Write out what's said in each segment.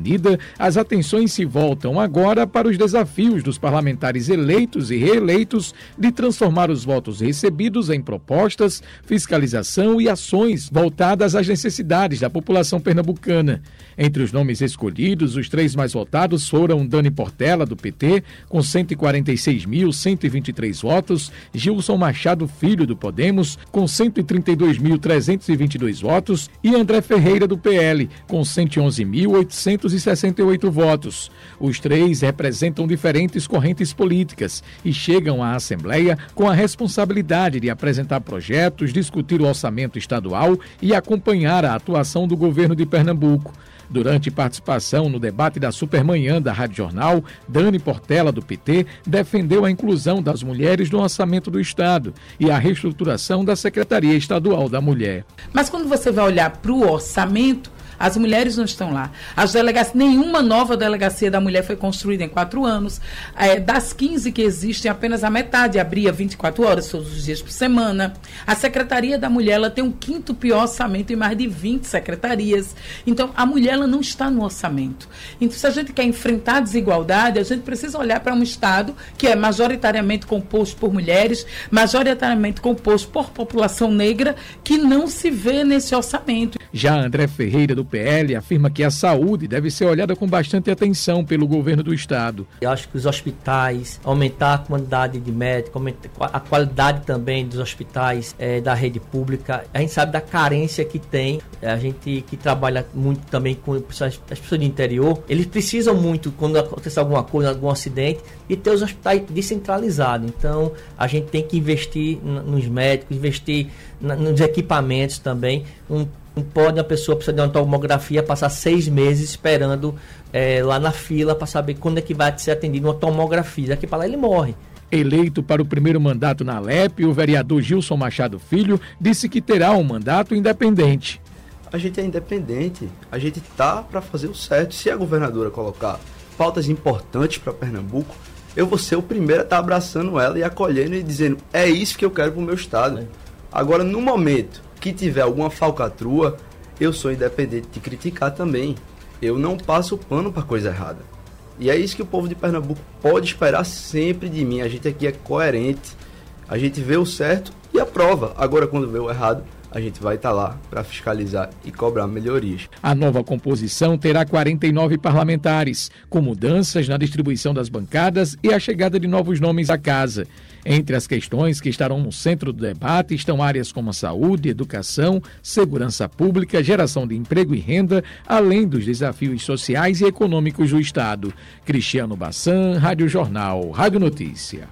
definida, as atenções se voltam agora para os desafios dos parlamentares eleitos e reeleitos de transformar os votos recebidos em propostas, fiscalização e ações voltadas às necessidades da população pernambucana. Entre os nomes escolhidos, os 3 mais votados foram Dani Portela, do PT, com 146.123 votos, Gilson Machado Filho, do Podemos, com 132.322 votos, e André Ferreira, do PL, com 111.868 votos. Os 3 representam diferentes correntes políticas e chegam à Assembleia com a responsabilidade de apresentar projetos, discutir o orçamento estadual e acompanhar a atuação do governo de Pernambuco. Durante participação no debate da Supermanhã da Rádio Jornal, Dani Portela, do PT, defendeu a inclusão das mulheres no orçamento do Estado e a reestruturação da Secretaria Estadual da Mulher. Mas quando você vai olhar para o orçamento, as mulheres não estão lá. Nenhuma nova delegacia da mulher foi construída em 4 anos. Das 15 que existem, apenas a metade abria 24 horas, todos os dias por semana. A Secretaria da Mulher, ela tem o 5º pior orçamento em mais de 20 secretarias. Então, a mulher, ela não está no orçamento. Então, se a gente quer enfrentar a desigualdade, a gente precisa olhar para um Estado que é majoritariamente composto por mulheres, majoritariamente composto por população negra, que não se vê nesse orçamento. Já André Ferreira, do PL, afirma que a saúde deve ser olhada com bastante atenção pelo governo do Estado. Eu acho que os hospitais, aumentar a quantidade de médicos, aumentar a qualidade também dos hospitais da rede pública. A gente sabe da carência que tem. A gente que trabalha muito também com as pessoas do interior, eles precisam muito, quando acontece alguma coisa, algum acidente, de ter os hospitais descentralizados. Então, a gente tem que investir nos médicos, investir nos equipamentos também. Não pode a pessoa precisar de uma tomografia passar 6 meses esperando lá na fila para saber quando é que vai ser atendido uma tomografia. Daqui para lá ele morre. Eleito para o primeiro mandato na Alep, o vereador Gilson Machado Filho disse que terá um mandato independente. A gente é independente, a gente tá para fazer o certo. Se a governadora colocar pautas importantes para Pernambuco, eu vou ser o primeiro a estar abraçando ela e acolhendo e dizendo, é isso que eu quero para o meu estado. Agora, no momento que tiver alguma falcatrua, eu sou independente de criticar também. Eu não passo pano para coisa errada. E é isso que o povo de Pernambuco pode esperar sempre de mim. A gente aqui é coerente, a gente vê o certo e aprova. Agora, quando vê o errado, a gente vai estar lá para fiscalizar e cobrar melhorias. A nova composição terá 49 parlamentares, com mudanças na distribuição das bancadas e a chegada de novos nomes à casa. Entre as questões que estarão no centro do debate estão áreas como a saúde, educação, segurança pública, geração de emprego e renda, além dos desafios sociais e econômicos do Estado. Cristiano Bassan, Rádio Jornal, Rádio Notícia.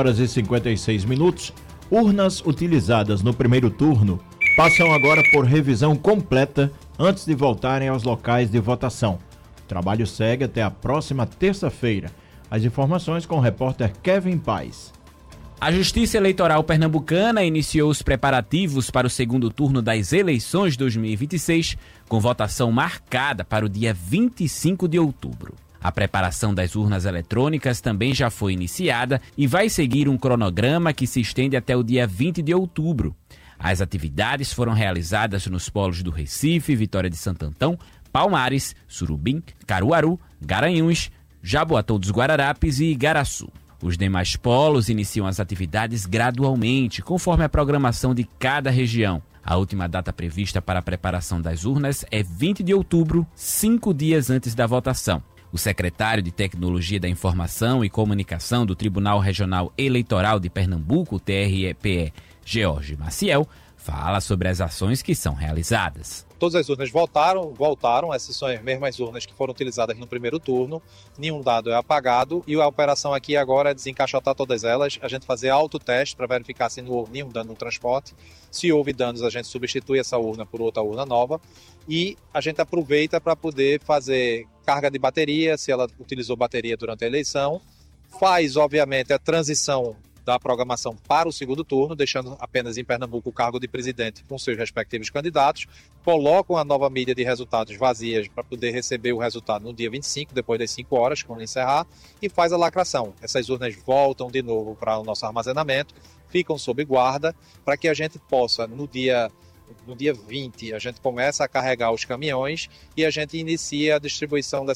10h56. Urnas utilizadas no primeiro turno passam agora por revisão completa antes de voltarem aos locais de votação. O trabalho segue até a próxima terça-feira. As informações com o repórter Kevin Paes. A Justiça Eleitoral Pernambucana iniciou os preparativos para o segundo turno das eleições de 2026, com votação marcada para o dia 25 de outubro. A preparação das urnas eletrônicas também já foi iniciada e vai seguir um cronograma que se estende até o dia 20 de outubro. As atividades foram realizadas nos polos do Recife, Vitória de Santo Antão, Palmares, Surubim, Caruaru, Garanhuns, Jaboatão dos Guararapes e Igaraçu. Os demais polos iniciam as atividades gradualmente, conforme a programação de cada região. A última data prevista para a preparação das urnas é 20 de outubro, 5 dias antes da votação. O secretário de Tecnologia da Informação e Comunicação do Tribunal Regional Eleitoral de Pernambuco, TRE-PE, George Maciel, fala sobre as ações que são realizadas. Todas as urnas voltaram, essas são as mesmas urnas que foram utilizadas no primeiro turno, nenhum dado é apagado e a operação aqui agora é desencaixotar todas elas, a gente fazer autoteste para verificar se não houve nenhum dano no transporte. Se houve danos, a gente substitui essa urna por outra urna nova e a gente aproveita para poder fazer carga de bateria, se ela utilizou bateria durante a eleição, faz obviamente a transição da programação para o segundo turno, deixando apenas em Pernambuco o cargo de presidente com seus respectivos candidatos, colocam a nova mídia de resultados vazias para poder receber o resultado no dia 25, depois das 5 horas, quando encerrar, e faz a lacração. Essas urnas voltam de novo para o nosso armazenamento, ficam sob guarda, para que a gente possa, no dia 20, a gente começa a carregar os caminhões e a gente inicia a distribuição